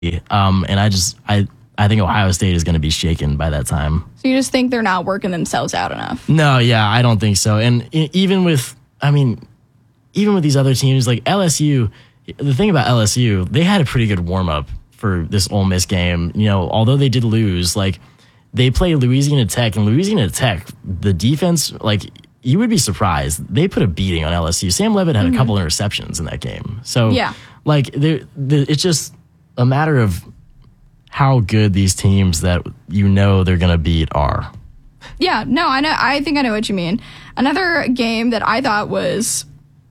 And I think Ohio State is going to be shaken by that time. So you just think they're not working themselves out enough? No, yeah, I don't think so. And even with these other teams like LSU, the thing about LSU, they had a pretty good warm up for this Ole Miss game. Although they did lose, like they play Louisiana Tech, and Louisiana Tech, the defense, like you would be surprised, they put a beating on LSU. Sam Levitt had a couple interceptions in that game. So yeah, like it's just a matter of how good these teams that they're going to beat are. Yeah, no, I know. I think I know what you mean. Another game that I thought was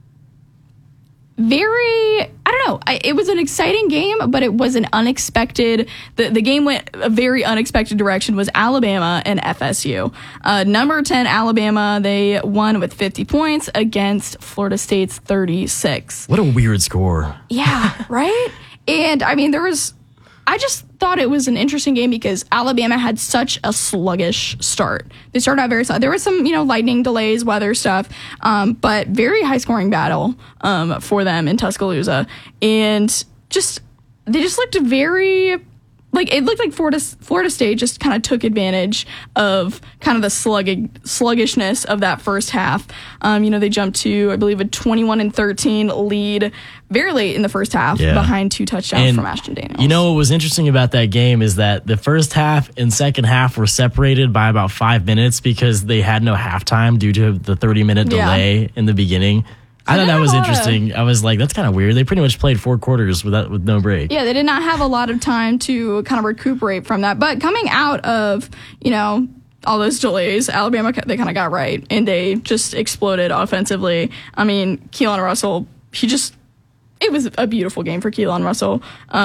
it was an exciting game, but it was an unexpected, the game went a very unexpected direction, was Alabama and FSU. Number 10 Alabama, they won with 50 points against Florida State's 36. What a weird score. Yeah, right? And I just thought it was an interesting game because Alabama had such a sluggish start. They started out very slow. There was some, lightning delays, weather stuff, but very high scoring battle for them in Tuscaloosa. And they just looked very, it looked like Florida State just kind of took advantage of kind of the sluggishness of that first half. They jumped to, I believe, a 21-13 lead very late in the first half behind 2 touchdowns from Ashton Daniels. What was interesting about that game is that the first half and second half were separated by about 5 minutes because they had no halftime due to the 30-minute delay in the beginning. I thought that was interesting. I was like, that's kind of weird. They pretty much played 4 quarters with no break. Yeah, they did not have a lot of time to kind of recuperate from that. But coming out of, all those delays, Alabama, they kind of got right, and they just exploded offensively. I mean, Keelan Russell, it was a beautiful game for Keelan Russell.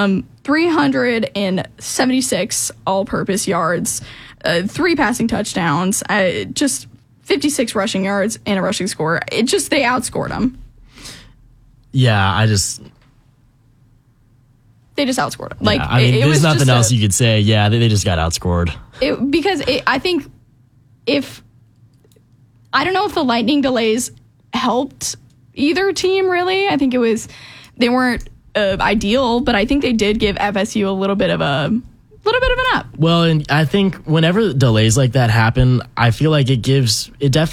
376 all-purpose yards, 3 passing touchdowns, just 56 rushing yards and a rushing score. They outscored them. Yeah, they just outscored them. There's nothing else you could say. Yeah, they just got outscored. I think I don't know if the lightning delays helped either team really. I think they weren't ideal, but I think they did give FSU a little bit of an up. Well, and I think whenever delays like that happen, I feel like it's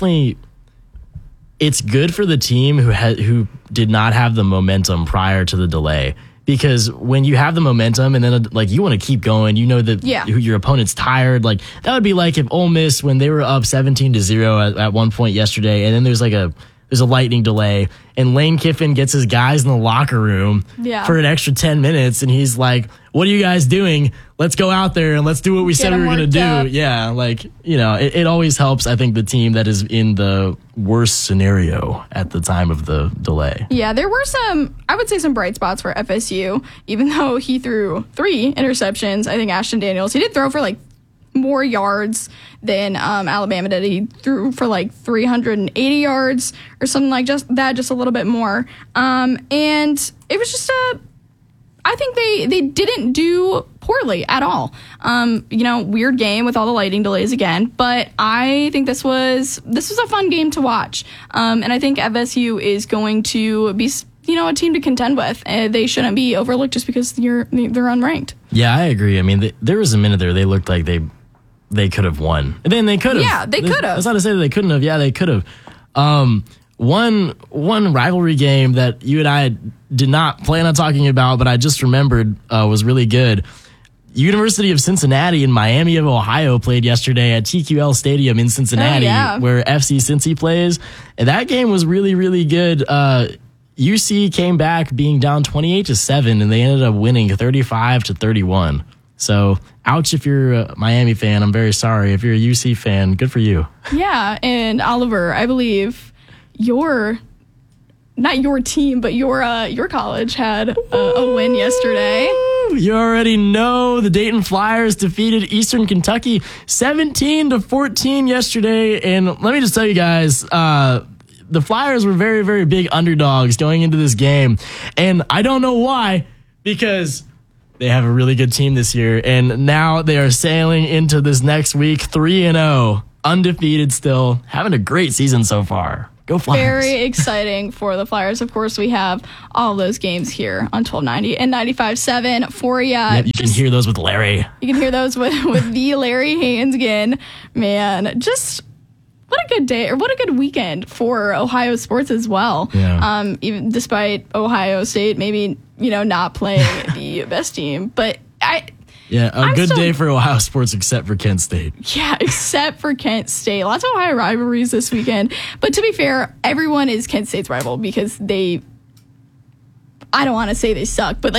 good for the team who did not have the momentum prior to the delay. Because when you have the momentum and then you want to keep going, that your opponent's tired. Like that would be like if Ole Miss, when they were up 17-0 at one point yesterday, and then there's a lightning delay, and Lane Kiffin gets his guys in the locker room for an extra 10 minutes, and he's like, "What are you guys doing? Let's go out there and let's do what we said we were going to do." Up. Yeah, it always helps, I think, the team that is in the worst scenario at the time of the delay. Yeah, there were some bright spots for FSU, even though he threw 3 interceptions. I think Ashton Daniels, he did throw for more yards than Alabama did. He threw for 380 yards or something like just a little bit more. And it was just I think they didn't do poorly at all. Weird game with all the lightning delays again, but I think this was a fun game to watch. And I think FSU is going to be a team to contend with. They shouldn't be overlooked just because they're unranked. Yeah, I agree. I mean, there was a minute there they looked like they could have won. And then they could have. Yeah, they could have. That's not to say that they couldn't have. Yeah, they could have. One rivalry game that you and I did not plan on talking about, but I just remembered was really good. University of Cincinnati and Miami of Ohio played yesterday at TQL Stadium in Cincinnati, where FC Cincy plays. And that game was really, really good. UC came back being down 28-7, and they ended up winning 35-31. So, ouch if you're a Miami fan. I'm very sorry. If you're a UC fan, good for you. Yeah, and Oliver, I believe not your team, but your college had a win yesterday. You already know the Dayton Flyers defeated Eastern Kentucky 17-14 yesterday. And let me just tell you guys, the Flyers were very, very big underdogs going into this game. And I don't know why, because they have a really good team this year. And now they are sailing into this next week 3-0, undefeated still, having a great season so far. Go Flyers. Very exciting for the Flyers. Of course, we have all those games here on 1290 and 95.7 for you. Yep, you can hear those with Larry. You can hear those with the Larry Hansgen. Man, just what a good day, or what a good weekend for Ohio sports as well. Yeah. Even despite Ohio State maybe, not playing the best team. But a good day for Ohio sports except for Kent State. Yeah, except for Kent State. Lots of Ohio rivalries this weekend. But to be fair, everyone is Kent State's rival because I don't want to say they suck, but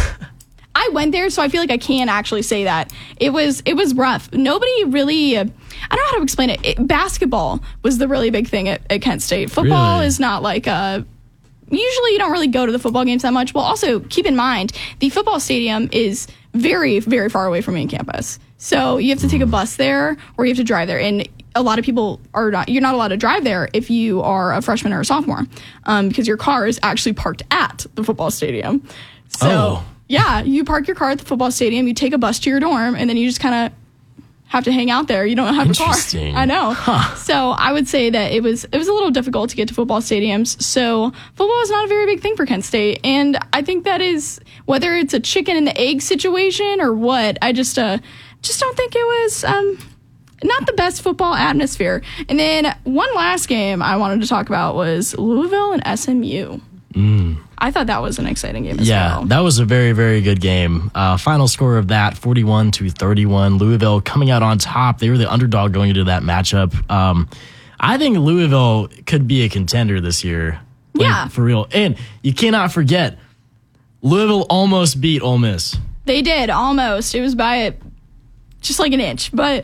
I went there, so I feel like I can actually say that. It was rough. Nobody really, I don't know how to explain it. Basketball was the really big thing at Kent State. Football Really? is not usually you don't really go to the football games that much. Well, also keep in mind, the football stadium is very, very far away from main campus. So you have to take a bus there or you have to drive there. And a lot of people you're not allowed to drive there if you are a freshman or a sophomore because your car is actually parked at the football stadium. So, yeah, you park your car at the football stadium, you take a bus to your dorm, and then you just kind of have to hang out there. You don't have a car. Interesting. I know. Huh. So I would say that it was a little difficult to get to football stadiums. So football is not a very big thing for Kent State. And I think that is, whether it's a chicken and the egg situation or what, I just don't think it was not the best football atmosphere. And then one last game I wanted to talk about was Louisville and SMU. I thought that was an exciting game as well. Yeah, that was a very, very good game. Final score of that, 41-31. Louisville coming out on top. They were the underdog going into that matchup. I think Louisville could be a contender this year. Yeah. For real. And you cannot forget, Louisville almost beat Ole Miss. They did, almost. It was by just like an inch. But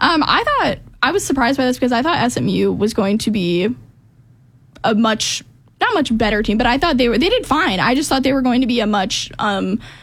I was surprised by this because I thought SMU was going to be a not much better team, but I thought they did fine. I just thought they were going to be a much, I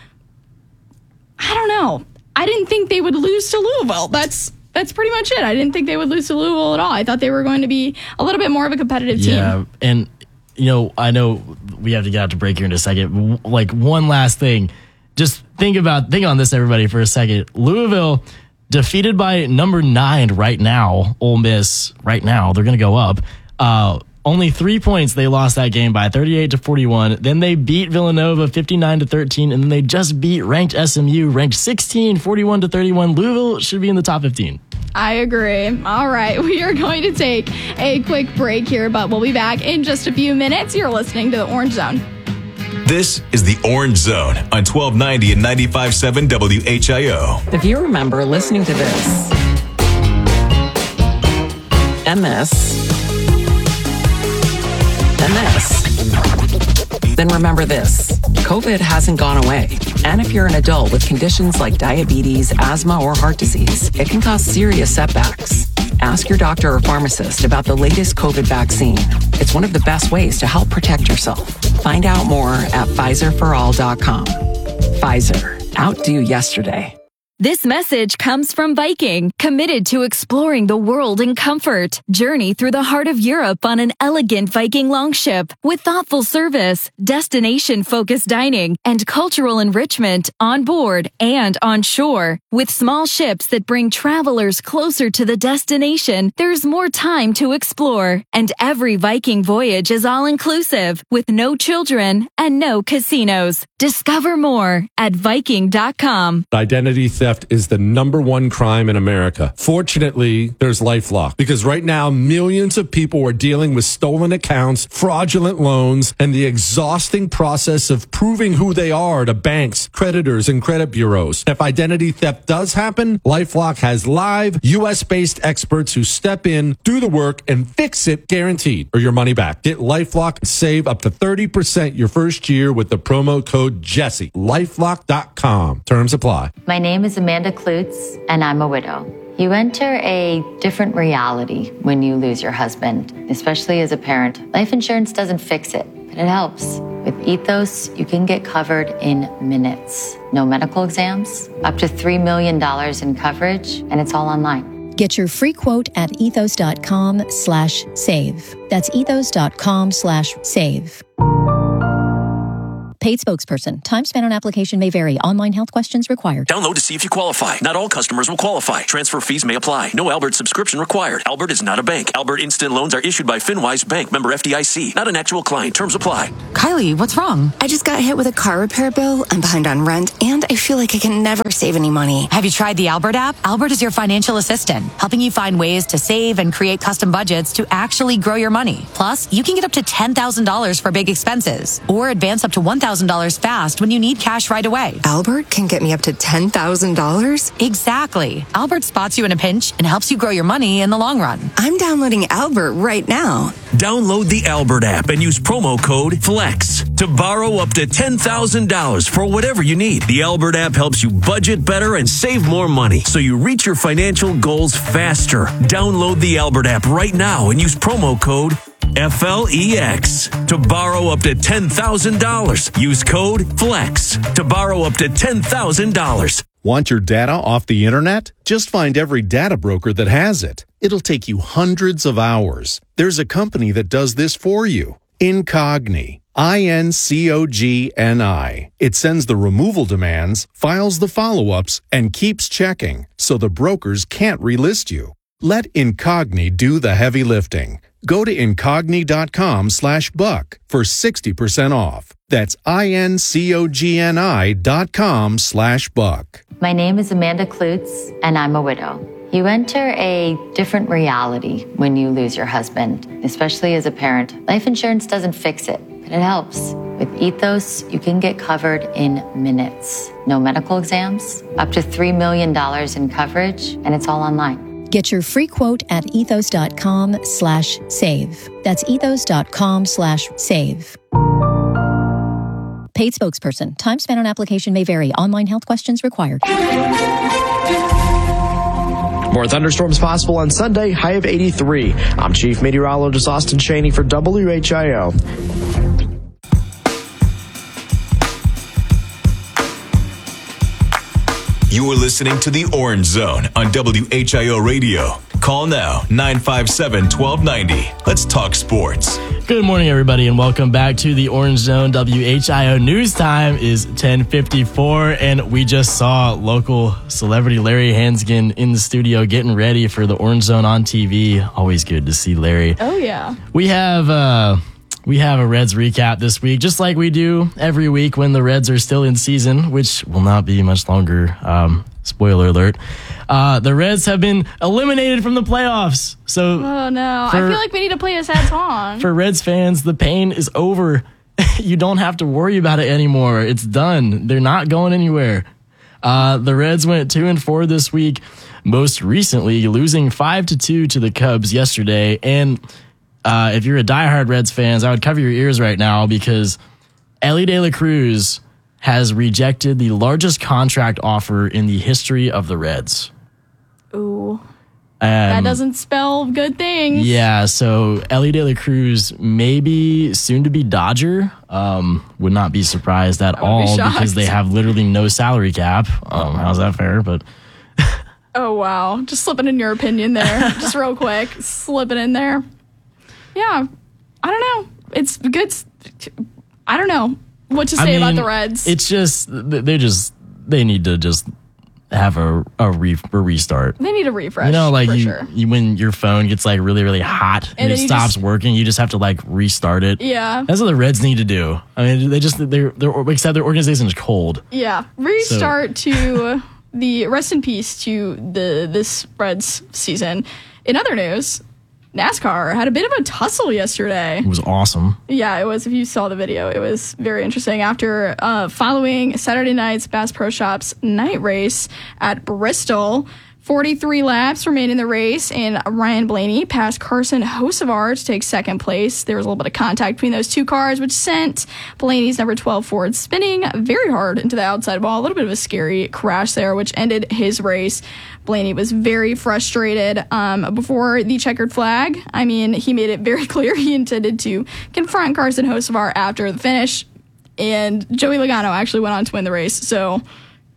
don't know. I didn't think they would lose to Louisville. That's pretty much it. I didn't think they would lose to Louisville at all. I thought they were going to be a little bit more of a competitive team. Yeah, and, I know we have to get out to break here in a second. Like, one last thing. Just think on this, everybody, for a second. Louisville, defeated by number 9 right now, Ole Miss, right now. They're going to go up. Only 3 points. They lost that game by 38-41. Then they beat Villanova 59-13, and then they just beat ranked SMU, ranked 16, 41-31. Louisville should be in the top 15. I agree. All right, we are going to take a quick break here, but we'll be back in just a few minutes. You're listening to the Orange Zone. This is the Orange Zone on 1290 and 95.7 WHIO. If you remember listening to this, and this, then remember this. COVID hasn't gone away. And if you're an adult with conditions like diabetes, asthma, or heart disease, it can cause serious setbacks. Ask your doctor or pharmacist about the latest COVID vaccine. It's one of the best ways to help protect yourself. Find out more at PfizerForAll.com. Pfizer. Outdo yesterday. This message comes from Viking, committed to exploring the world in comfort. Journey through the heart of Europe on an elegant Viking longship with thoughtful service, destination-focused dining, and cultural enrichment on board and on shore. With small ships that bring travelers closer to the destination, there's more time to explore. And every Viking voyage is all-inclusive, with no children and no casinos. Discover more at Viking.com. Identity theft is the #1 crime in America. Fortunately, there's LifeLock, because right now millions of people are dealing with stolen accounts, fraudulent loans, and the exhausting process of proving who they are to banks, creditors, and credit bureaus. If identity theft does happen, LifeLock has live US-based experts who step in, do the work, and fix it, guaranteed, or your money back. Get LifeLock and save up to 30% your first year with the promo code Jesse. LifeLock.com. Terms apply. My name is Amanda Klutz, and I'm a widow. You enter a different reality when you lose your husband, especially as a parent. Life insurance doesn't fix it, but it helps. With Ethos, you can get covered in minutes. No medical exams, up to $3 million in coverage, and it's all online. Get your free quote at ethos.com/save. That's ethos.com/save. Paid spokesperson. Time spent on application may vary. Online health questions required. Download to see if you qualify. Not all customers will qualify. Transfer fees may apply. No Albert subscription required. Albert is not a bank. Albert Instant Loans are issued by FinWise Bank, member FDIC. Not an actual client. Terms apply. Kylie, what's wrong? I just got hit with a car repair bill. I'm behind on rent, and I feel like I can never save any money. Have you tried the Albert app? Albert is your financial assistant, helping you find ways to save and create custom budgets to actually grow your money. Plus, you can get up to $10,000 for big expenses, or advance up to $1,000 fast when you need cash right away. Albert can get me up to $10,000? Exactly. Albert spots you in a pinch and helps you grow your money in the long run. I'm downloading Albert right now. Download the Albert app and use promo code FLEX to borrow up to $10,000 for whatever you need. The Albert app helps you budget better and save more money so you reach your financial goals faster. Download the Albert app right now and use promo code FLEX to borrow up to $10,000. Use code FLEX to borrow up to $10,000. Want your data off the internet? Just find every data broker that has it. It'll take you hundreds of hours. There's a company that does this for you. Incogni. INCOGNI. It sends the removal demands, files the follow-ups, and keeps checking, so the brokers can't relist you. Let Incogni do the heavy lifting. Go to incogni.com/buck for 60% off. That's INCOGNI.com/buck. My name is Amanda Klutz, and I'm a widow. You enter a different reality when you lose your husband, especially as a parent. Life insurance doesn't fix it, but it helps. With Ethos, you can get covered in minutes. No medical exams, up to $3 million in coverage, and it's all online. Get your free quote at ethos.com/save. That's ethos.com/save. Paid spokesperson. Time spent on application may vary. Online health questions required. More thunderstorms possible on Sunday, high of 83. I'm Chief Meteorologist Austin Cheney for WHIO. You are listening to the Orange Zone on WHIO Radio. Call now, 957-1290. Let's talk sports. Good morning, everybody, and welcome back to the Orange Zone. WHIO news time is 10:54, and we just saw local celebrity Larry Hansgen in the studio getting ready for the Orange Zone on TV. Always good to see Larry. Oh, yeah. We have a Reds recap this week, just like we do every week when the Reds are still in season, which will not be much longer. Spoiler alert. The Reds have been eliminated from the playoffs. So, oh no, I feel like we need to play a sad song. For Reds fans, the pain is over. You don't have to worry about it anymore. It's done. They're not going anywhere. The Reds went 2-4 this week, most recently losing 5-2 to the Cubs yesterday. And if you're a diehard Reds fans, I would cover your ears right now because Elly De La Cruz has rejected the largest contract offer in the history of the Reds. Ooh. That doesn't spell good things. Yeah, so Elly De La Cruz, maybe soon to be Dodger, would not be surprised at all because they have literally no salary cap. How's that fair? But oh, wow. Just slipping in your opinion there. Just real quick. Slipping in there. Yeah, I don't know. It's good. I don't know what to say about the Reds. It's just they need to just have a restart. They need a refresh. You know, like sure. When your phone gets like really, really hot and it stops working, you just have to like restart it. Yeah, that's what the Reds need to do. I mean, except their organization is cold. Yeah, restart to the rest in peace to this Reds season. In other news, NASCAR had a bit of a tussle yesterday. It was awesome. Yeah, it was. If you saw the video, it was very interesting. After following Saturday night's Bass Pro Shops night race at Bristol, 43 laps remain in the race, and Ryan Blaney passed Carson Hocevar to take second place. There was a little bit of contact between those two cars, which sent Blaney's number 12 Ford spinning very hard into the outside wall. A little bit of a scary crash there, which ended his race. Blaney was very frustrated before the checkered flag. I mean, he made it very clear he intended to confront Carson Hocevar after the finish, and Joey Logano actually went on to win the race. So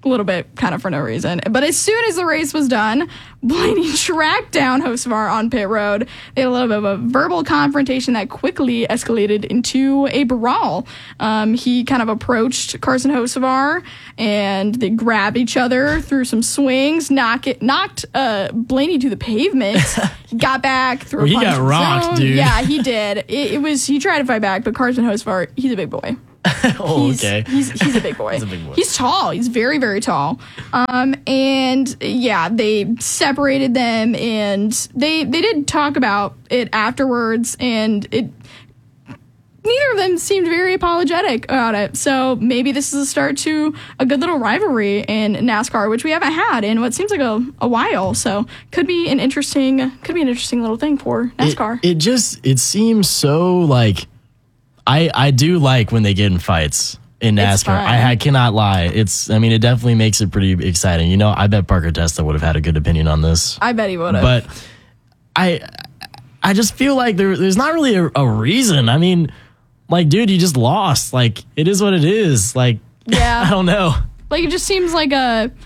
a little bit kind of for no reason. But as soon as the race was done, Blaney tracked down Hocevar on pit road. They had a little bit of a verbal confrontation that quickly escalated into a brawl. He kind of approached Carson Hocevar, and they grabbed each other, threw some swings, knocked Blaney to the pavement. Got back, threw a punch. He got rocked, dude. Yeah, he did. He tried to fight back, but Carson Hocevar, he's a big boy. Okay. He's a big boy. He's a big boy. He's tall. He's very, very tall. And yeah, they separated them, and they did talk about it afterwards, and neither of them seemed very apologetic about it. So maybe this is a start to a good little rivalry in NASCAR, which we haven't had in what seems like a while. So could be an interesting little thing for NASCAR. It seems so like I do like when they get in fights in NASCAR. I cannot lie. It definitely makes it pretty exciting. You know, I bet Parker Testa would have had a good opinion on this. I bet he would have. But I just feel like there's not really a reason. I mean, like, dude, you just lost. Like, it is what it is. Like, yeah. I don't know. Like, it just seems like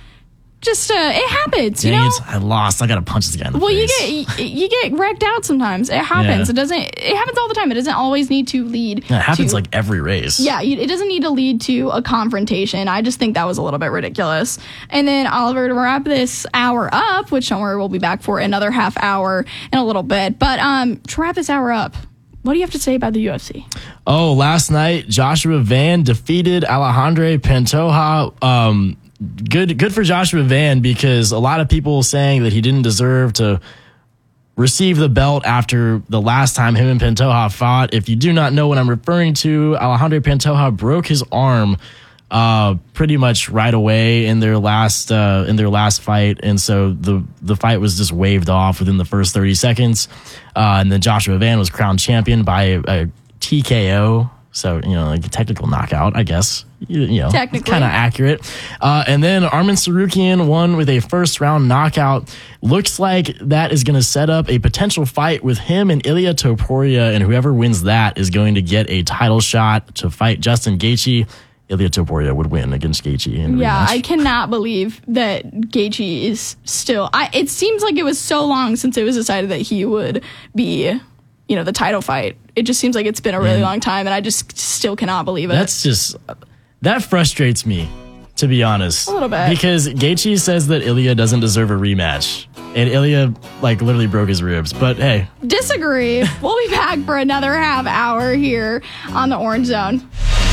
it happens, you Dang know? it, I lost. I got to punch this guy in the face. Well, you get wrecked out sometimes. It happens. Yeah. It happens all the time. It doesn't always need to lead. Yeah, it happens like every race. Yeah, it doesn't need to lead to a confrontation. I just think that was a little bit ridiculous. And then, Oliver, to wrap this hour up, which don't worry, we'll be back for another half hour in a little bit. But to wrap this hour up, what do you have to say about the UFC? Oh, last night, Joshua Van defeated Alejandro Pantoja. Good for Joshua Van, because a lot of people saying that he didn't deserve to receive the belt after the last time him and Pantoja fought. If you do not know what I'm referring to, Alejandro Pantoja broke his arm pretty much right away in their last fight, and so the fight was just waved off within the first 30 seconds, and then Joshua Van was crowned champion by a TKO. So, like a technical knockout, I guess. Technically. Kind of accurate. And then Arman Tsarukyan won with a first-round knockout. Looks like that is going to set up a potential fight with him and Ilia Topuria, and whoever wins that is going to get a title shot to fight Justin Gaethje. Ilia Topuria would win against Gaethje in the rematch. I cannot believe that Gaethje is still... it seems like it was so long since it was decided that he would be... the title fight. It just seems like it's been a really long time, and I just still cannot believe it. That frustrates me, to be honest. A little bit. Because Gaethje says that Ilia doesn't deserve a rematch, and Ilia, literally broke his ribs. But hey. Disagree. We'll be back for another half hour here on the Orange Zone.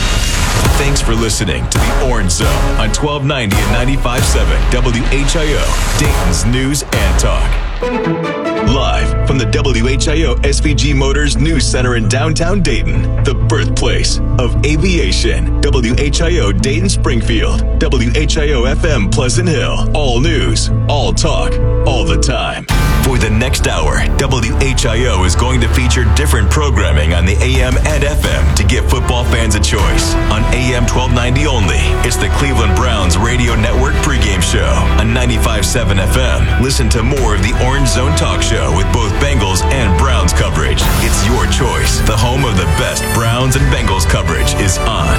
Thanks for listening to the Orange Zone on 1290 and 95.7 WHIO, Dayton's News and Talk. Live from the WHIO SVG Motors News Center in downtown Dayton, the birthplace of aviation. WHIO Dayton Springfield, WHIO FM Pleasant Hill. All news, all talk, all the time. For the next hour, WHIO is going to feature different programming on the AM and FM to give football fans a choice. On AM 1290 only, it's the Cleveland Browns Radio Network pregame show. On 95.7 FM, listen to more of the Orange Zone Talk Show with both Bengals and Browns coverage. It's your choice. The home of the best Browns and Bengals coverage is on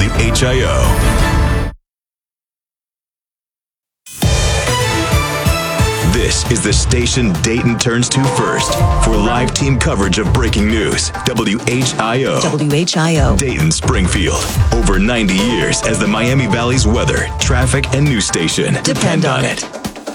WHIO. This is the station Dayton turns to first for live team coverage of breaking news. WHIO. WHIO. Dayton Springfield. Over 90 years as the Miami Valley's weather, traffic, and news station. Depend on it.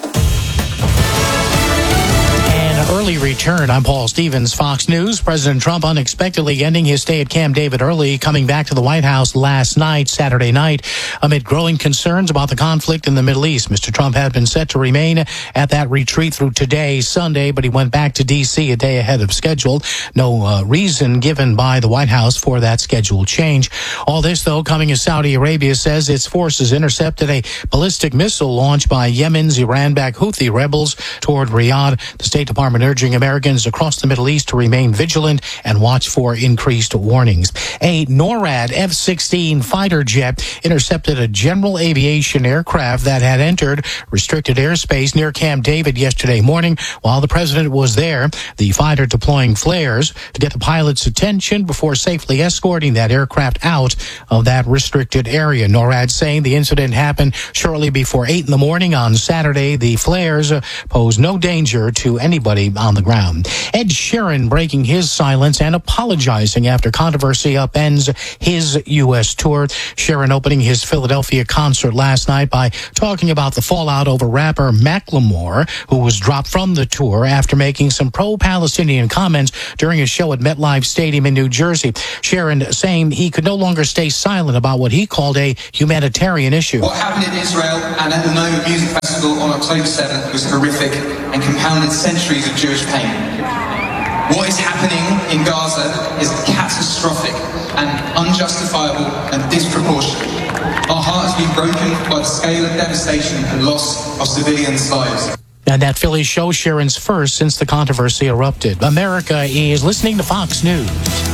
Early return. I'm Paul Stevens, Fox News. President Trump unexpectedly ending his stay at Camp David early, coming back to the White House last night, Saturday night, amid growing concerns about the conflict in the Middle East. Mr. Trump had been set to remain at that retreat through today, Sunday, but he went back to D.C. a day ahead of schedule. No reason given by the White House for that schedule change. All this, though, coming as Saudi Arabia says its forces intercepted a ballistic missile launched by Yemen's Iran-backed Houthi rebels toward Riyadh. The State Department Department urging Americans across the Middle East to remain vigilant and watch for increased warnings. A NORAD F-16 fighter jet intercepted a general aviation aircraft that had entered restricted airspace near Camp David yesterday morning while the president was there. The fighter deploying flares to get the pilot's attention before safely escorting that aircraft out of that restricted area. NORAD saying the incident happened shortly before 8 in the morning on Saturday. The flares pose no danger to anybody on the ground. Ed Sheeran breaking his silence and apologizing after controversy upends his U.S. tour. Sheeran opening his Philadelphia concert last night by talking about the fallout over rapper Macklemore, who was dropped from the tour after making some pro-Palestinian comments during a show at MetLife Stadium in New Jersey. Sheeran saying he could no longer stay silent about what he called a humanitarian issue. What happened in Israel and at the Noma Music Festival on October 7th was horrific and compounded centuries of Jewish pain. What is happening in Gaza is catastrophic and unjustifiable and disproportionate. Our heart has been broken by the scale of devastation and loss of civilians' lives. And that Philly show Sheeran's first since the controversy erupted. America is listening to Fox News.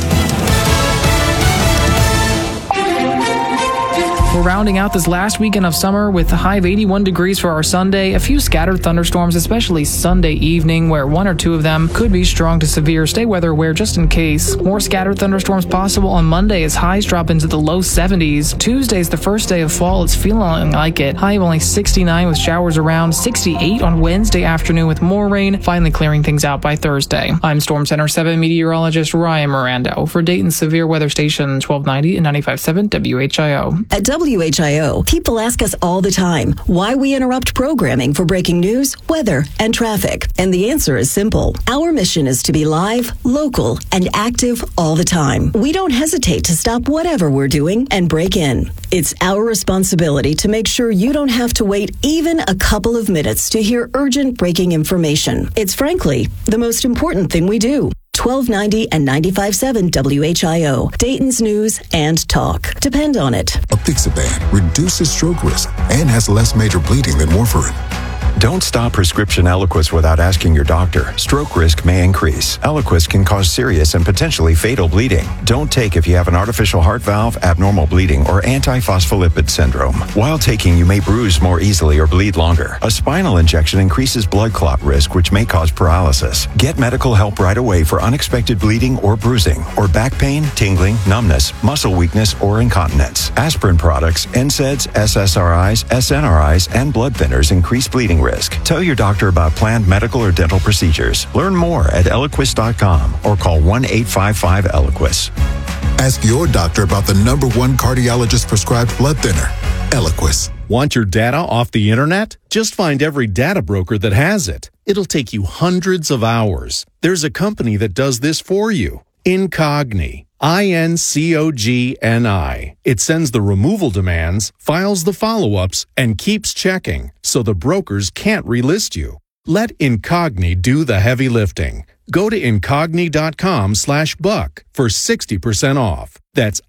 We're rounding out this last weekend of summer with a high of 81 degrees for our Sunday. A few scattered thunderstorms, especially Sunday evening, where one or two of them could be strong to severe. Stay weather aware just in case. More scattered thunderstorms possible on Monday as highs drop into the low 70s. Tuesday's the first day of fall. It's feeling like it. High of only 69 with showers around. 68 on Wednesday afternoon with more rain, finally clearing things out by Thursday. I'm Storm Center 7 meteorologist Ryan Mirando for Dayton's Severe Weather Station 1290 and 95.7 WHIO. At WHIO, people ask us all the time why we interrupt programming for breaking news, weather, and traffic. And the answer is simple. Our mission is to be live, local, and active all the time. We don't hesitate to stop whatever we're doing and break in. It's our responsibility to make sure you don't have to wait even a couple of minutes to hear urgent breaking information. It's frankly the most important thing we do. 1290 and 95.7 WHIO, Dayton's News and Talk. Depend on it. Apixaban reduces stroke risk and has less major bleeding than warfarin. Don't stop prescription Eliquis without asking your doctor. Stroke risk may increase. Eliquis can cause serious and potentially fatal bleeding. Don't take if you have an artificial heart valve, abnormal bleeding, or antiphospholipid syndrome. While taking, you may bruise more easily or bleed longer. A spinal injection increases blood clot risk, which may cause paralysis. Get medical help right away for unexpected bleeding or bruising, or back pain, tingling, numbness, muscle weakness, or incontinence. Aspirin products, NSAIDs, SSRIs, SNRIs, and blood thinners increase bleeding risk. Tell your doctor about planned medical or dental procedures. Learn more at Eliquis.com or call 1-855-ELIQUIS. Ask your doctor about the #1 cardiologist prescribed blood thinner, Eliquis. Want your data off the internet? Just find every data broker that has it. It'll take you hundreds of hours. There's a company that does this for you. Incogni. INCOGNI. It sends the removal demands, files the follow-ups, and keeps checking, so the brokers can't relist you. Let Incogni do the heavy lifting. Go to incogni.com/buck for 60% off. That's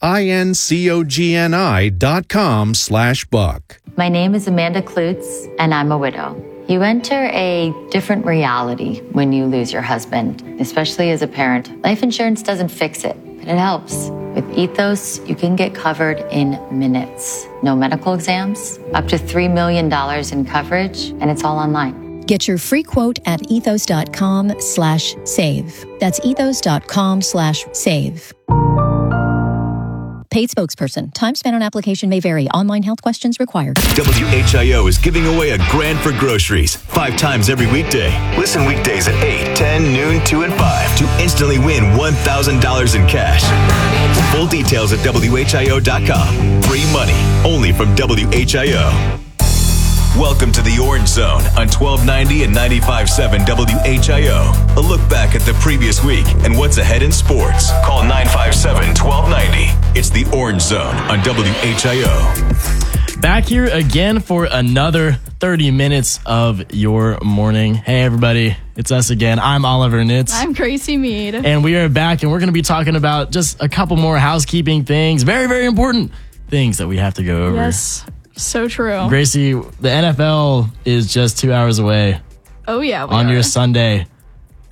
INCOGNI.com/buck. My name is Amanda Klutz, and I'm a widow. You enter a different reality when you lose your husband, especially as a parent. Life insurance doesn't fix it, but it helps. With Ethos, you can get covered in minutes. No medical exams, up to $3 million in coverage, and it's all online. Get your free quote at ethos.com/save. That's ethos.com/save. Paid spokesperson. Time spent on application may vary. Online health questions required. WHIO is giving away a grand for groceries 5 times every weekday. Listen weekdays at 8, 10, noon, 2, and 5 to instantly win $1,000 in cash. Full details at WHIO.com. Free money only from WHIO. Welcome to the Orange Zone on 1290 and 95.7 WHIO. A look back at the previous week and what's ahead in sports. Call 957-1290. It's the Orange Zone on WHIO. Back here again for another 30 minutes of your morning. Hey, everybody. It's us again. I'm Oliver Nitz. I'm Gracie Mead. And we are back, and we're going to be talking about just a couple more housekeeping things. Very, very important things that we have to go over. Yes. So true. Gracie, the NFL is just 2 hours away. Oh, yeah. On your Sunday.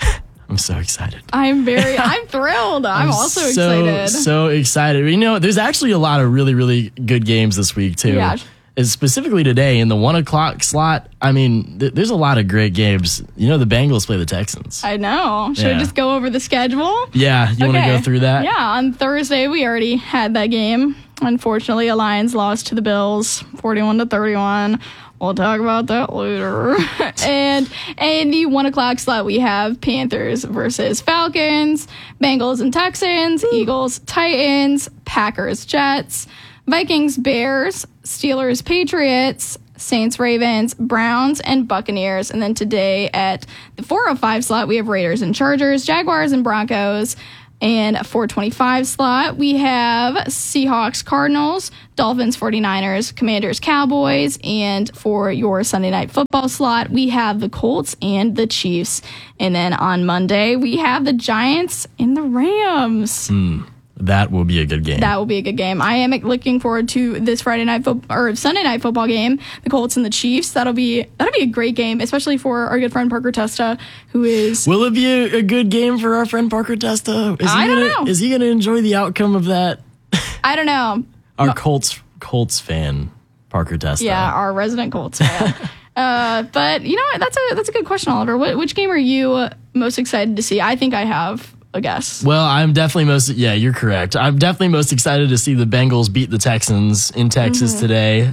I'm so excited. I'm thrilled. I'm also excited. So excited. You know, there's actually a lot of really, really good games this week, too. Yeah. And specifically today in the 1 o'clock slot, I mean, there's a lot of great games. You know, the Bengals play the Texans. I know. Should we just go over the schedule? Yeah, you want to go through that? Yeah, on Thursday, we already had that game. Unfortunately, a Lions lost to the Bills, 41-31. We'll talk about that later. And in the 1 o'clock slot, we have Panthers versus Falcons, Bengals and Texans, Eagles, Titans, Packers, Jets, Vikings, Bears, Steelers, Patriots, Saints, Ravens, Browns, and Buccaneers. And then today at the 4:05 slot, we have Raiders and Chargers, Jaguars and Broncos. And 4:25 slot, we have Seahawks, Cardinals, Dolphins, 49ers, Commanders, Cowboys. And for your Sunday night football slot, we have the Colts and the Chiefs. And then on Monday, we have the Giants and the Rams. That will be a good game. That will be a good game. I am looking forward to this Sunday night football game, the Colts and the Chiefs. That'll be a great game, especially for our good friend Parker Testa, who is. Will it be a good game for our friend Parker Testa? I don't know. Is he going to enjoy the outcome of that? I don't know. Our Colts fan, Parker Testa. Yeah, our resident Colts fan. But you know what? That's a good question, Oliver. Which game are you most excited to see? I think I have a guess. Well, I'm definitely you're correct. I'm definitely most excited to see the Bengals beat the Texans in Texas today.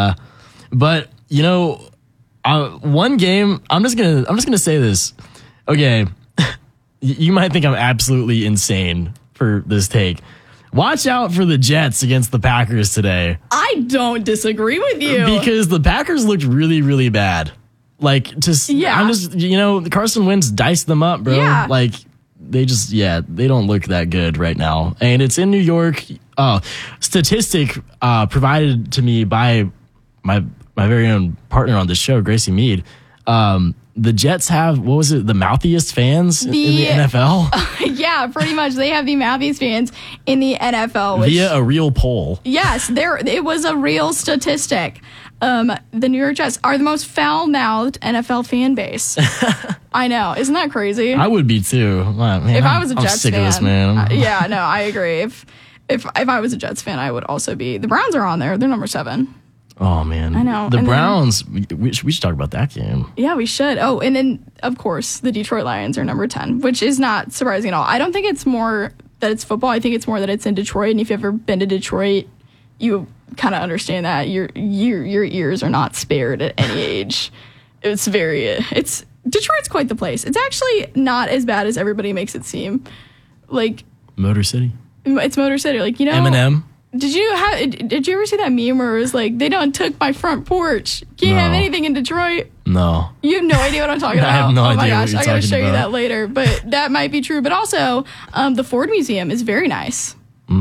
But you know, one game, I'm just gonna say this. Okay, you might think I'm absolutely insane for this take. Watch out for the Jets against the Packers today. I don't disagree with you. Because the Packers looked really, really bad. I'm just, Carson Wentz diced them up, bro. Yeah. They don't look that good right now. And it's in New York. Statistic provided to me by my very own partner on this show, Gracie Mead. The Jets have, the mouthiest fans in the NFL? Yeah, pretty much. They have the mouthiest fans in the NFL. Via a real poll. Yes, it was a real statistic. The New York Jets are the most foul-mouthed NFL fan base. I know. Isn't that crazy? I would be too. Man, if I was a Jets I'm sick fan. Of this, man. I agree. If I was a Jets fan, I would also be. The Browns are on there. They're number 7. Oh, man. I know. The Browns, we should talk about that game. Yeah, we should. Oh, and then, of course, the Detroit Lions are number 10, which is not surprising at all. I don't think it's more that it's football. I think it's more that it's in Detroit. And if you've ever been to Detroit, you kind of understand that. Your ears are not spared at any age. Detroit's quite the place. It's actually not as bad as everybody makes it seem. Motor City? It's Motor City. Eminem? Did you ever see that meme where it was like, they done took my front porch? Can't have anything in Detroit? No. You have no idea what I'm talking about? I have no idea. Oh my gosh, what I you're gotta show talking you about. that later. But that might be true. But also, the Ford Museum is very nice.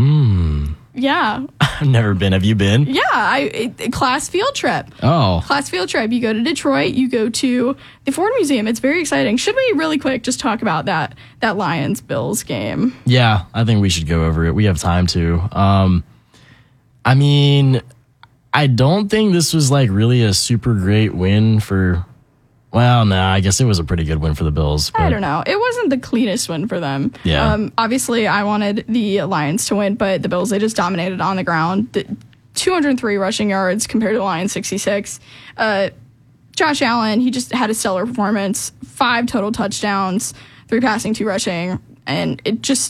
Yeah. I've never been. Have you been? Yeah, class field trip. Oh. Class field trip. You go to Detroit, you go to the Ford Museum. It's very exciting. Should we really quick just talk about that Lions-Bills game? Yeah, I think we should go over it. We have time to. I mean, I don't think this was really a super great win for. Well, no, I guess it was a pretty good win for the Bills. I don't know. It wasn't the cleanest win for them. Yeah. Obviously, I wanted the Lions to win, but the Bills, they just dominated on the ground. 203 rushing yards compared to the Lions' 66. Josh Allen, he just had a stellar performance. 5 total touchdowns, 3 passing, 2 rushing. And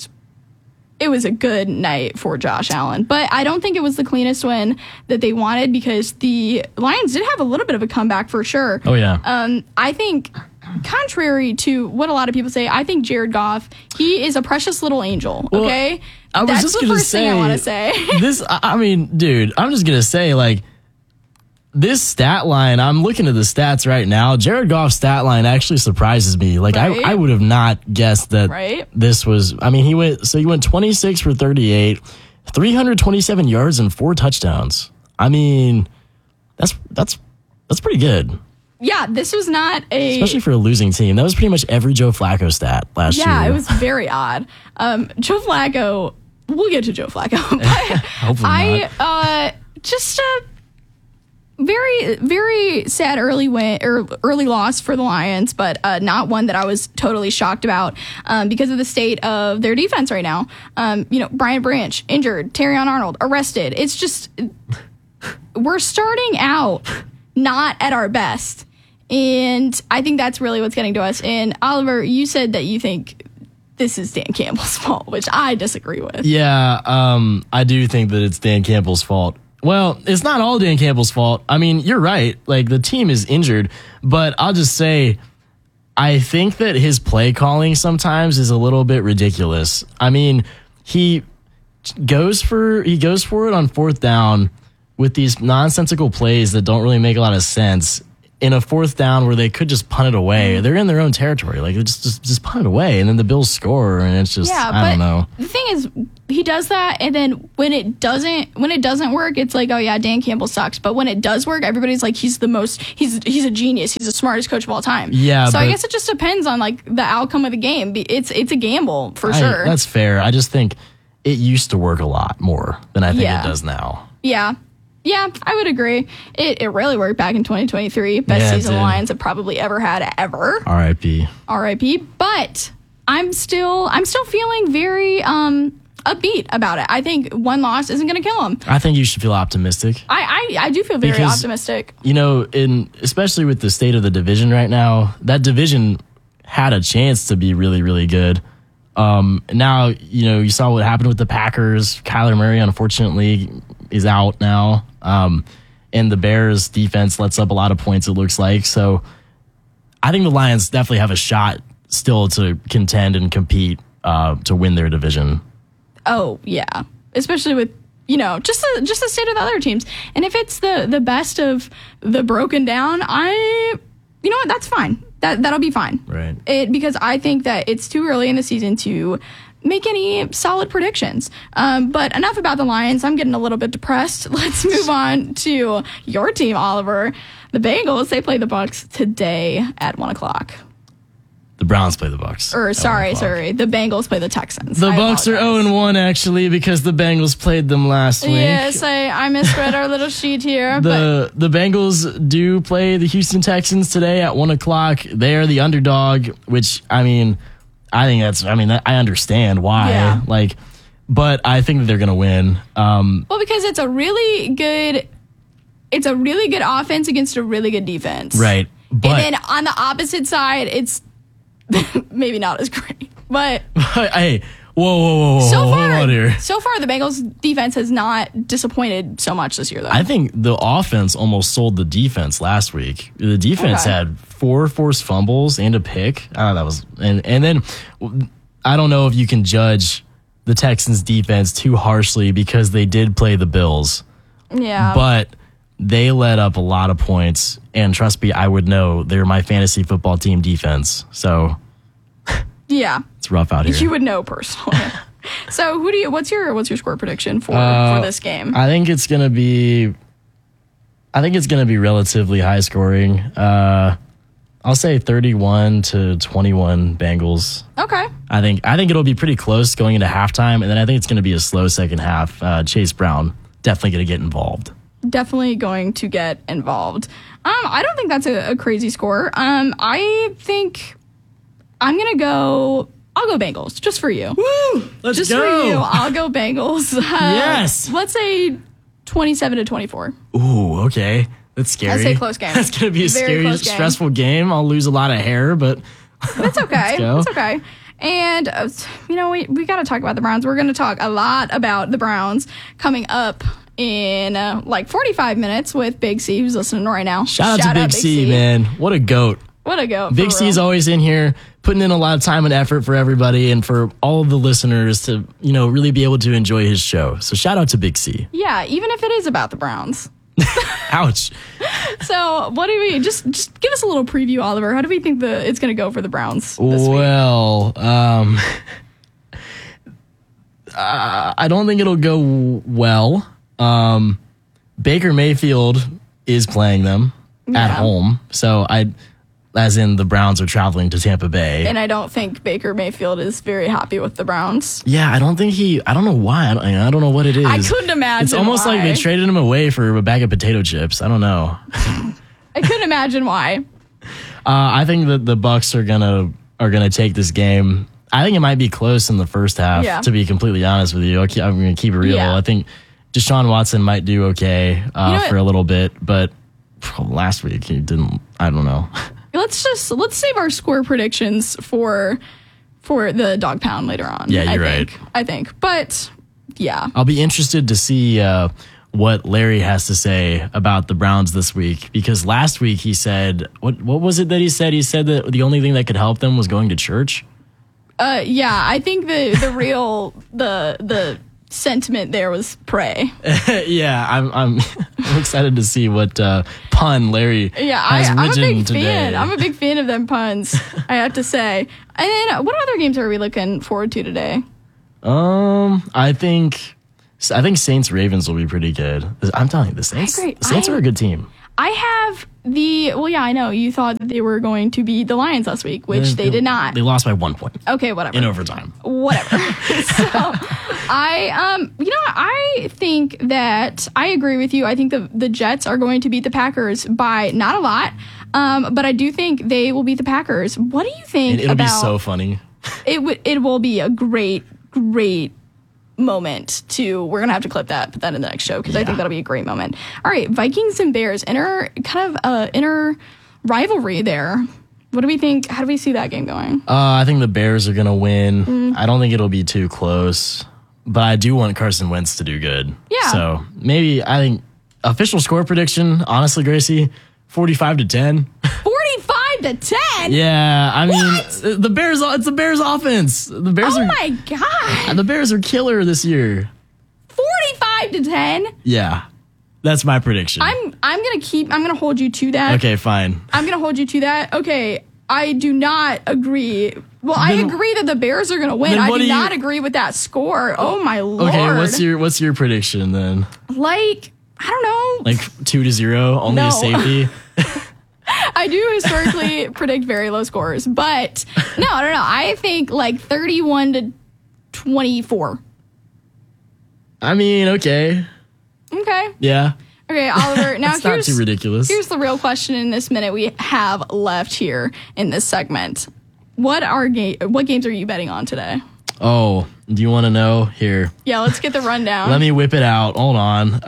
it was a good night for Josh Allen. But I don't think it was the cleanest win that they wanted because the Lions did have a little bit of a comeback for sure. Oh, yeah. I think, contrary to what a lot of people say, I think Jared Goff, he is a precious little angel, okay? That's the first thing I want to say. Dude, I'm just going to say, this stat line, I'm looking at the stats right now. Jared Goff's stat line actually surprises me. Right? I would have not guessed that this was. He went 26 for 38, 327 yards and 4 touchdowns. That's pretty good. Yeah, this was not especially for a losing team. That was pretty much every Joe Flacco stat last year. Yeah, it was very odd. Joe Flacco. We'll get to Joe Flacco. But Hopefully not. very, very sad early win or early loss for the Lions, but not one that I was totally shocked about because of the state of their defense right now. Brian Branch injured, Terrion Arnold arrested. It's just we're starting out not at our best, and I think that's really what's getting to us. And Oliver, you said that you think this is Dan Campbell's fault, which I disagree with. Yeah, I do think that it's Dan Campbell's fault. Well, it's not all Dan Campbell's fault. I mean, you're right. Like, the team is injured, but I'll just say, I think that his play calling sometimes is a little bit ridiculous. I mean, he goes for it on fourth down with these nonsensical plays that don't really make a lot of sense in a fourth down where they could just punt it away. They're in their own territory. Like, just punt it away, and then the Bills score, and it's just, I don't know. The thing is, he does that, and then when it doesn't work, it's like, oh yeah, Dan Campbell sucks. But when it does work, everybody's like, he's a genius. He's the smartest coach of all time. Yeah. So I guess it just depends on like the outcome of the game. It's a gamble for sure. That's fair. I just think it used to work a lot more than I think it does now. Yeah. Yeah, I would agree. It really worked back in 2023. Best season the Lions have probably ever had ever. R.I.P. But I'm still feeling very upbeat about it. I think one loss isn't going to kill them. I think you should feel optimistic. I do feel very optimistic. Especially with the state of the division right now, that division had a chance to be really, really good. Now, you saw what happened with the Packers. Kyler Murray, unfortunately, is out now. And the Bears defense lets up a lot of points, it looks like. So I think the Lions definitely have a shot still to contend and compete to win their division. Oh, yeah. Especially with, just the state of the other teams. And if it's the best of the broken down, you know what, that's fine. That'll be fine. Right. Because I think that it's too early in the season to make any solid predictions. But enough about the Lions. I'm getting a little bit depressed. Let's move on to your team, Oliver. The Bengals, they play the Bucs today at 1:00. The Browns play the Bucs. Sorry. The Bengals play the Texans. The Bucs are 0-1 actually because the Bengals played them last week. Yes, I misread our little sheet here. The Bengals do play the Houston Texans today at 1:00. They are the underdog, which I understand why. Yeah. But I think that they're going to win. Well, because it's a really good offense against a really good defense. Right. But, and then on the opposite side, it's maybe not as great. But hey, whoa, hold on here. So far, the Bengals defense has not disappointed so much this year, though. I think the offense almost sold the defense last week. The defense had 4 forced fumbles and a pick. That was and then I don't know if you can judge the Texans defense too harshly because they did play the Bills. Yeah. But they let up a lot of points, and trust me, I would know they're my fantasy football team defense. So yeah, it's rough out here. You would know personally. So what's your score prediction for this game? I think it's gonna be relatively high scoring. I'll say 31-21 Bengals. Okay. I think it'll be pretty close going into halftime, and then I think it's gonna be a slow second half. Chase Brown definitely gonna get involved. Definitely going to get involved. I don't think that's a crazy score. I think I'll go Bengals just for you. Woo! Let's just go. For you, I'll go Bengals. Yes. Let's say 27-24. Ooh, okay. That's scary. I say close game. That's going to be a scary, stressful game. I'll lose a lot of hair, but that's okay. That's okay. And, we got to talk about the Browns. We're going to talk a lot about the Browns coming up in 45 minutes with Big C, who's listening right now. Shout out to Big C, man. What a goat. What a goat. Big C's always in here putting in a lot of time and effort for everybody and for all of the listeners to, really be able to enjoy his show. So shout out to Big C. Yeah, even if it is about the Browns. Ouch. So what do we just give us a little preview, Oliver? How do we think it's going to go for the Browns this week? Well, I don't think it'll go well. Baker Mayfield is playing them at home, so I as in the Browns are traveling to Tampa Bay. And I don't think Baker Mayfield is very happy with the Browns. Yeah, I don't know why. I don't know what it is. I couldn't imagine. It's almost like they traded him away for a bag of potato chips. I don't know. I couldn't imagine why. I think that the Bucs are gonna take this game. I think it might be close in the first half, to be completely honest with you. I'm going to keep it real. Yeah. I think Deshaun Watson might do okay for a little bit, but last week he didn't. I don't know. Let's save our score predictions for the dog pound later on. Yeah, you're right. I think. But, yeah. I'll be interested to see what Larry has to say about the Browns this week, because last week he said, what was it that he said? He said that the only thing that could help them was going to church. Yeah, I think the real the sentiment there was pray. Yeah, I'm excited to see what pun Larry has I'm a written big today. fan. I'm a big fan of them puns, I have to say. And then what other games are we looking forward to today? I think Saints Ravens will be pretty good. I'm telling you, the Saints are a good team. I have I know you thought that they were going to beat the Lions last week, which they did not. They lost by 1 point. Okay, whatever. In overtime. Whatever. So I think that I agree with you. I think the Jets are going to beat the Packers by not a lot, but I do think they will beat the Packers. What do you think? It'll be so funny. It will be a great moment we're gonna have to clip that, put that in the next show, because I think that'll be a great moment. All right, Vikings and Bears, inner rivalry there. What do we think? How do we see that game going? I think the Bears are gonna win. I don't think it'll be too close, but I do want Carson Wentz to do good. Yeah. So maybe, I think official score prediction, honestly, Gracie, 45-10. 45-10? Yeah, I mean, the Bears. It's the Bears offense. The Bears. Oh my god! The Bears are killer this year. 45-10. Yeah, that's my prediction. I'm gonna hold you to that. Okay, fine. I'm gonna hold you to that. Okay, I do not agree. Well, I agree that the Bears are gonna win. I do not agree with that score. Oh my lord. Okay, what's your prediction then? Like, I don't know. Like 2-0, only a safety. I do historically predict very low scores, but no, I don't know. I think like 31-24. I mean, okay. Okay. Yeah. Okay, Oliver. Now it's not too ridiculous. Here's the real question in this minute we have left here in this segment. What games are you betting on today? Oh, do you want to know? Here. Yeah, let's get the rundown. Let me whip it out. Hold on.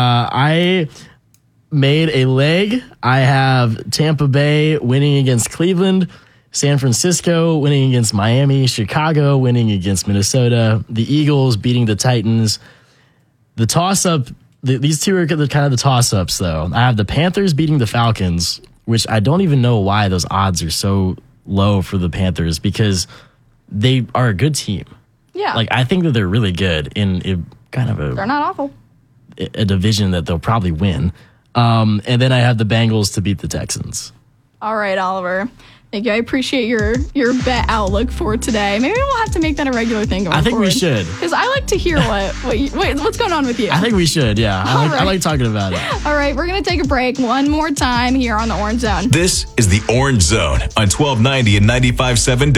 I made a leg. I have Tampa Bay winning against Cleveland, San Francisco winning against Miami, Chicago winning against Minnesota, the Eagles beating the Titans. The toss-up, these two are kind of the toss-ups, though. I have the Panthers beating the Falcons, which I don't even know why those odds are so low for the Panthers, because they are a good team. Yeah. Like, I think that they're really good in They're not awful. A division that they'll probably win. And then I have the Bengals to beat the Texans. All right, Oliver. Thank you. I appreciate your bet outlook for today. Maybe we'll have to make that a regular thing going forward. I think we should. Because I like to hear what's going on with you. I think we should, yeah. I like talking about it. All right, we're going to take a break one more time here on the Orange Zone. This is the Orange Zone on 1290 and 95.7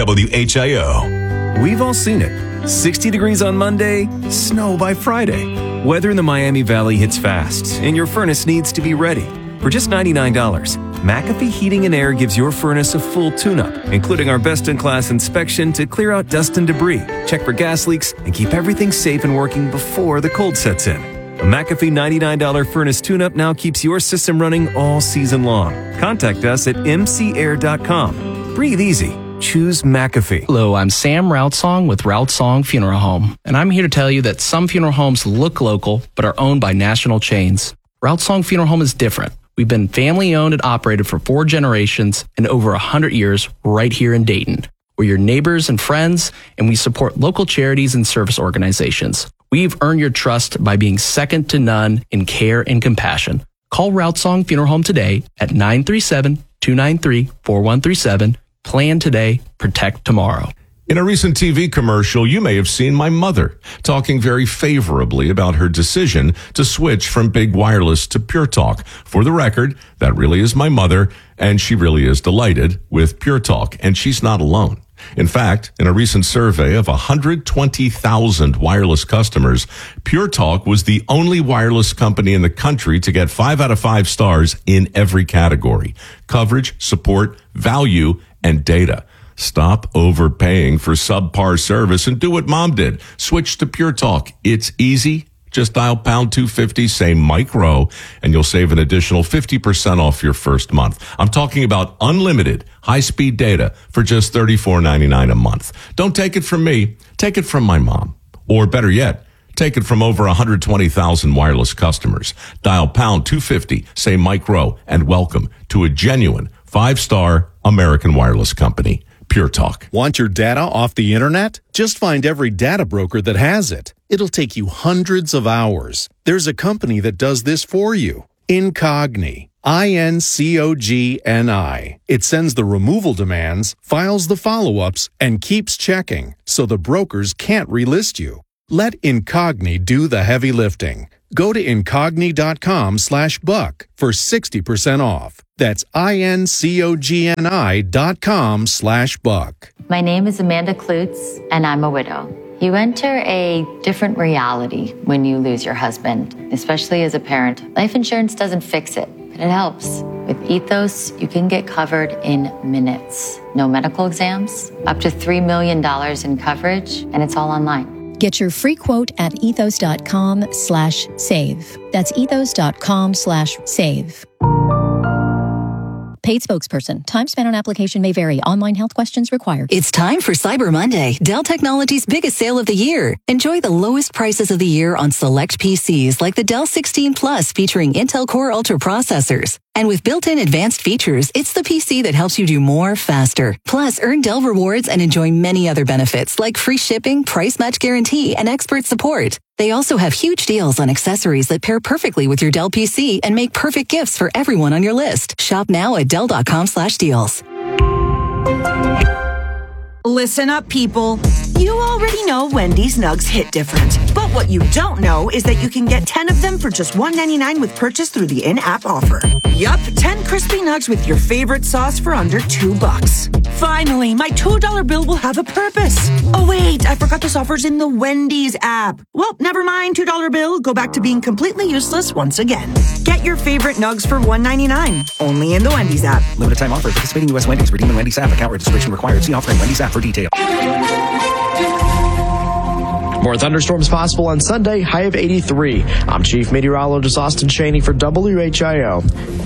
WHIO. We've all seen it. 60 degrees on Monday, snow by Friday. Weather in the Miami Valley hits fast, and your furnace needs to be ready. For just $99, McAfee Heating and Air gives your furnace a full tune-up, including our best-in-class inspection to clear out dust and debris, check for gas leaks, and keep everything safe and working before the cold sets in. A McAfee $99 furnace tune-up now keeps your system running all season long. Contact us at mcair.com. Breathe easy. Choose McAfee. Hello, I'm Sam Routsong with Routsong Funeral Home, and I'm here to tell you that some funeral homes look local but are owned by national chains. Routsong Funeral Home is different. We've been family-owned and operated for 4 generations and over 100 years right here in Dayton. We're your neighbors and friends, and we support local charities and service organizations. We've earned your trust by being second to none in care and compassion. Call Routsong Funeral Home today at 937-293-4137. Plan today, protect tomorrow. In a recent TV commercial, you may have seen my mother talking very favorably about her decision to switch from big wireless to Pure Talk. For the record, that really is my mother, and she really is delighted with Pure Talk, and she's not alone. In fact, in a recent survey of 120,000 wireless customers, Pure Talk was the only wireless company in the country to get 5 out of 5 stars in every category: coverage, support, value, and data. Stop overpaying for subpar service and do what Mom did. Switch to Pure Talk. It's easy. Just dial pound 250, say Mike Rowe, and you'll save an additional 50% off your first month. I'm talking about unlimited high-speed data for just $34.99 a month. Don't take it from me. Take it from my mom. Or better yet, take it from over 120,000 wireless customers. Dial pound 250, say Mike Rowe, and welcome to a genuine 5-star American wireless company. Pure Talk. Want your data off the internet? Just find every data broker that has it. It'll take you hundreds of hours. There's a company that does this for you. Incogni. INCOGNI. It sends the removal demands, files the follow-ups, and keeps checking, so the brokers can't relist you. Let Incogni do the heavy lifting. Go to incogni.com/buck for 60% off. That's INCOGNI.com/buck. My name is Amanda Klutz, and I'm a widow. You enter a different reality when you lose your husband, especially as a parent. Life insurance doesn't fix it, but it helps. With Ethos, you can get covered in minutes. No medical exams, up to $3 million in coverage, and it's all online. Get your free quote at ethos.com/save. That's ethos.com/save. Paid spokesperson. Time spent on application may vary. Online health questions required. It's time for Cyber Monday, Dell Technologies' biggest sale of the year. Enjoy the lowest prices of the year on select PCs like the Dell 16 Plus featuring Intel Core Ultra processors. And with built-in advanced features, it's the PC that helps you do more faster. Plus, earn Dell rewards and enjoy many other benefits like free shipping, price match guarantee, and expert support. They also have huge deals on accessories that pair perfectly with your Dell PC and make perfect gifts for everyone on your list. Shop now at Dell.com/deals. Listen up, people. You already know Wendy's Nugs hit different. But what you don't know is that you can get 10 of them for just $1.99 with purchase through the in-app offer. Yup, 10 crispy nugs with your favorite sauce for under $2. Finally, my $2 bill will have a purpose. Oh wait, I forgot this offer's in the Wendy's app. Well, never mind, $2 bill. Go back to being completely useless once again. Get your favorite nugs for $1.99. Only in the Wendy's app. Limited time offer. Participating U.S. Wendy's. Redeem in Wendy's app. Account registration required. See offer in Wendy's app for details. More thunderstorms possible on Sunday, high of 83. I'm Chief Meteorologist Austin Cheney for WHIO.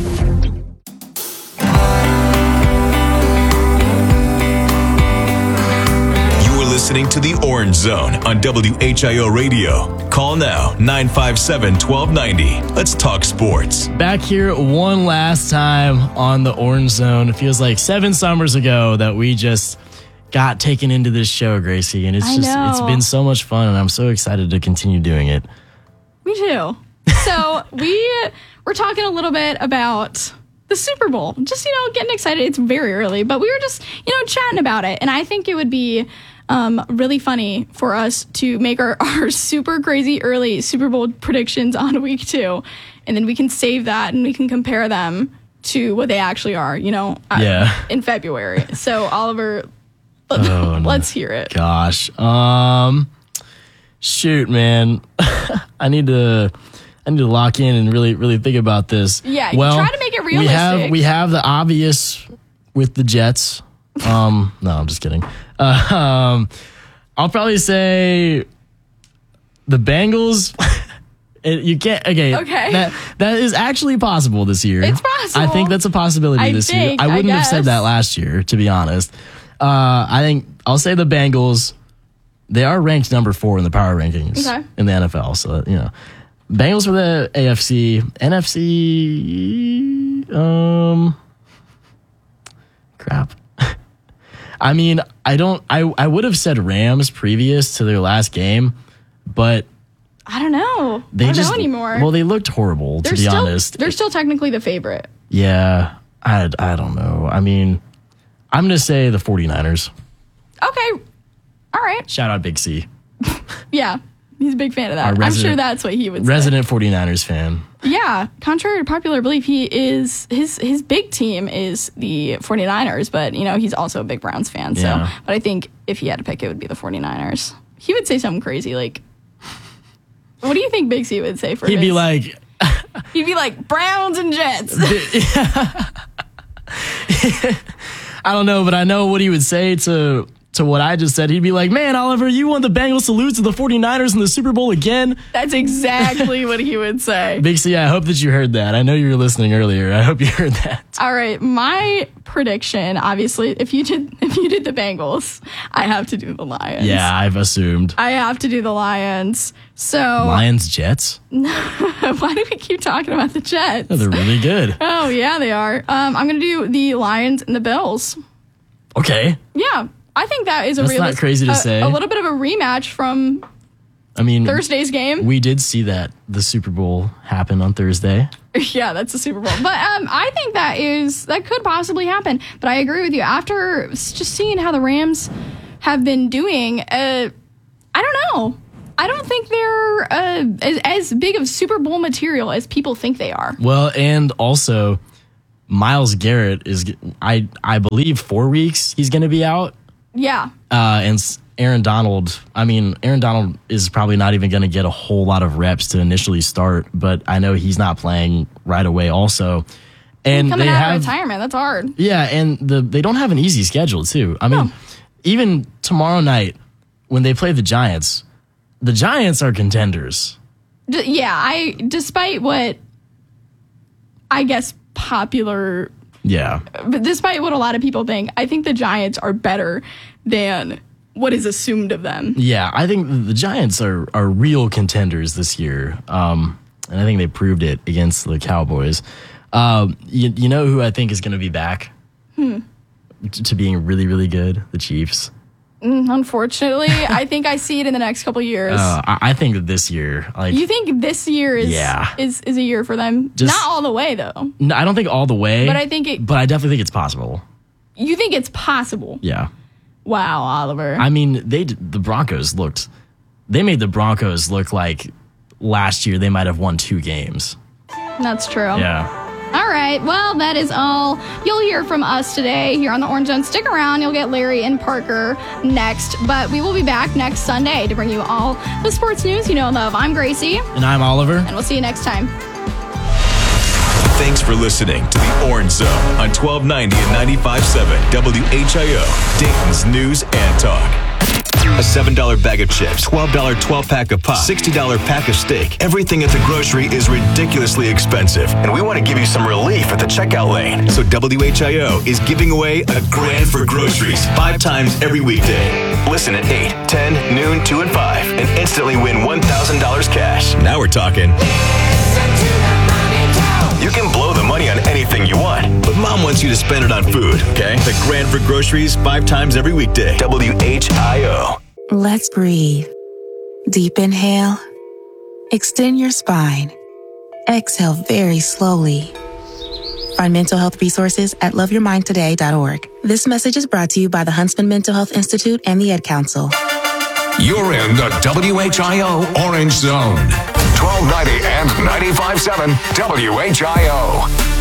You are listening to The Orange Zone on WHIO Radio. Call now, 957-1290. Let's talk sports. Back here one last time on The Orange Zone. It feels like 7 summers ago that we just got taken into this show, Gracie, and it's been so much fun, and I'm so excited to continue doing it. Me too. So we're talking a little bit about the Super Bowl. Just, getting excited. It's very early, but we were just, chatting about it, and I think it would be really funny for us to make our super crazy early Super Bowl predictions on week 2, and then we can save that and we can compare them to what they actually are, in February. So Oliver, let's hear it. Gosh. Shoot, man. I need to lock in and really, really think about this. Yeah, try to make it realistic. We have the obvious with the Jets. No, I'm just kidding. I'll probably say the Bengals. You can't. Okay. That is actually possible this year. It's possible. I think that's a possibility this year. I wouldn't have said that last year, to be honest. I think I'll say the Bengals. They are ranked number 4 in the power rankings in the NFL. So, Bengals for the AFC. NFC, crap. I mean, I would have said Rams previous to their last game, but I don't know. I don't know anymore. Well, they looked horrible, to be honest. They're still technically the favorite. Yeah. I don't know. I mean, I'm going to say the 49ers. Okay. All right. Shout out Big C. Yeah, he's a big fan of that. I'm sure that's what he would say. Resident 49ers fan. Yeah, contrary to popular belief, he is his big team is the 49ers, but he's also a big Browns fan. So, but I think if he had to pick, it would be the 49ers. He would say something crazy like, what do you think Big C would say for He'd be like Browns and Jets. I don't know, but I know what he would say to what I just said. He'd be like, man, Oliver, you want the Bengals to lose to the 49ers in the Super Bowl again? That's exactly what he would say. Big C, I hope that you heard that. I know you were listening earlier. I hope you heard that. All right, my prediction, obviously, if you did the Bengals, I have to do the Lions. Yeah, I've assumed. I have to do the Lions. So Lions, Jets? Why do we keep talking about the Jets? Oh, they're really good. Oh, yeah, they are. I'm going to do the Lions and the Bills. Okay. Yeah. I think that is That's not crazy to say. A little bit of a rematch from Thursday's game. We did see that the Super Bowl happen on Thursday. Yeah, that's the Super Bowl. But I think that could possibly happen. But I agree with you. After just seeing how the Rams have been doing, I don't know. I don't think they're as big of Super Bowl material as people think they are. Well, and also Myles Garrett is, I believe, 4 weeks he's going to be out. Yeah. And Aaron Donald is probably not even going to get a whole lot of reps to initially start, but I know he's not playing right away also. And coming out of retirement, that's hard. Yeah, and they don't have an easy schedule too. I mean, even tomorrow night when they play the Giants are contenders. Despite what I guess popular. Yeah. But despite what a lot of people think, I think the Giants are better than what is assumed of them. Yeah, I think the Giants are real contenders this year. And I think they proved it against the Cowboys. You know who I think is going to be back to being really, really good? The Chiefs. Unfortunately, I think I see it in the next couple years. I think that this year, you think this year is a year for them? Not all the way though. No, I don't think all the way. But I think But I definitely think it's possible. You think it's possible? Yeah. Wow, Oliver. I mean, they made the Broncos look like last year they might have won 2 games. That's true. Yeah. All right. Well, that is all you'll hear from us today here on the Orange Zone. Stick around. You'll get Larry and Parker next. But we will be back next Sunday to bring you all the sports news you know and love. I'm Gracie. And I'm Oliver. And we'll see you next time. Thanks for listening to the Orange Zone on 1290 and 95.7 WHIO, Dayton's News and Talk. A $7 bag of chips, $12 12-pack of pop, $60 pack of steak. Everything at the grocery is ridiculously expensive, and we want to give you some relief at the checkout lane. So WHIO is giving away a grand for groceries 5 times every weekday. Listen at 8, 10, noon, 2, and 5, and instantly win $1,000 cash. Now we're talking. You can blow the money on anything you want, but Mom wants you to spend it on food, okay? The grand for groceries 5 times every weekday. WHIO. Let's breathe. Deep inhale. Extend your spine. Exhale very slowly. Find mental health resources at loveyourmindtoday.org. This message is brought to you by the Huntsman Mental Health Institute and the Ed Council. You're in the WHIO Orange Zone. 1290 and 95.7 WHIO.